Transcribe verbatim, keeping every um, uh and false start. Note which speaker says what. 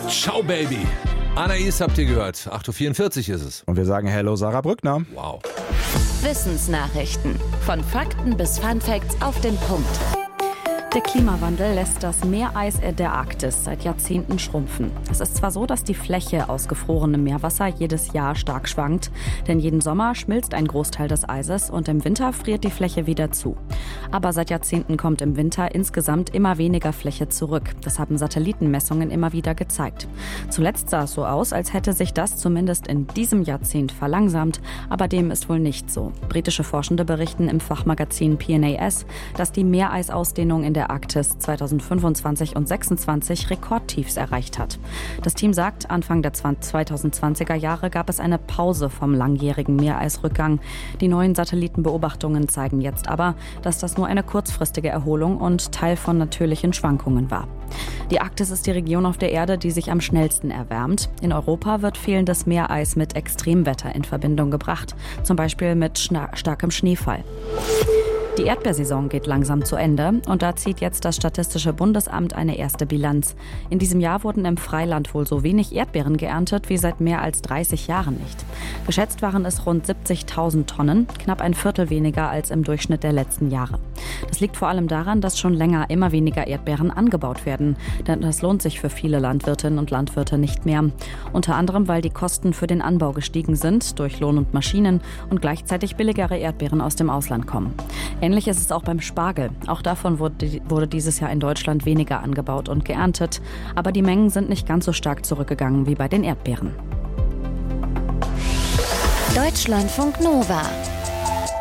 Speaker 1: Ciao, Baby. Anais habt ihr gehört. acht Uhr vierundvierzig ist es.
Speaker 2: Und wir sagen Hello, Sarah Brückner.
Speaker 1: Wow.
Speaker 3: Wissensnachrichten. Von Fakten bis Funfacts auf den Punkt.
Speaker 4: Der Klimawandel lässt das Meereis der Arktis seit Jahrzehnten schrumpfen. Es ist zwar so, dass die Fläche aus gefrorenem Meerwasser jedes Jahr stark schwankt, denn jeden Sommer schmilzt ein Großteil des Eises und im Winter friert die Fläche wieder zu. Aber seit Jahrzehnten kommt im Winter insgesamt immer weniger Fläche zurück. Das haben Satellitenmessungen immer wieder gezeigt. Zuletzt sah es so aus, als hätte sich das zumindest in diesem Jahrzehnt verlangsamt, aber dem ist wohl nicht so. Britische Forschende berichten im Fachmagazin P N A S, dass die Meereisausdehnung in der Arktis zweitausendfünfundzwanzig und zweitausendsechsundzwanzig Rekordtiefs erreicht hat. Das Team sagt, Anfang der zweitausendzwanziger Jahre gab es eine Pause vom langjährigen Meereisrückgang. Die neuen Satellitenbeobachtungen zeigen jetzt aber, dass das nur eine kurzfristige Erholung und Teil von natürlichen Schwankungen war. Die Arktis ist die Region auf der Erde, die sich am schnellsten erwärmt. In Europa wird fehlendes Meereis mit Extremwetter in Verbindung gebracht, zum Beispiel mit schna- starkem Schneefall. Die Erdbeersaison geht langsam zu Ende und da zieht jetzt das Statistische Bundesamt eine erste Bilanz. In diesem Jahr wurden im Freiland wohl so wenig Erdbeeren geerntet wie seit mehr als dreißig Jahren nicht. Geschätzt waren es rund siebzigtausend Tonnen, knapp ein Viertel weniger als im Durchschnitt der letzten Jahre. Das liegt vor allem daran, dass schon länger immer weniger Erdbeeren angebaut werden, denn das lohnt sich für viele Landwirtinnen und Landwirte nicht mehr. Unter anderem, weil die Kosten für den Anbau gestiegen sind durch Lohn und Maschinen und gleichzeitig billigere Erdbeeren aus dem Ausland kommen. Ähnlich ist es auch beim Spargel. Auch davon wurde, wurde dieses Jahr in Deutschland weniger angebaut und geerntet. Aber die Mengen sind nicht ganz so stark zurückgegangen wie bei den Erdbeeren.
Speaker 3: Deutschlandfunk Nova.